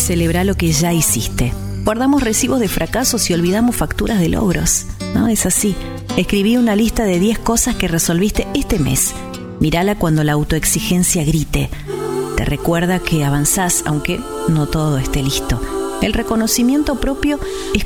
Celebra lo que ya hiciste. Guardamos recibos de fracasos y olvidamos facturas de logros, ¿no? Es así. Escribí una lista de 10 cosas que resolviste este mes. Mírala cuando la autoexigencia grite. Te recuerda que avanzás, aunque no todo esté listo. El reconocimiento propio es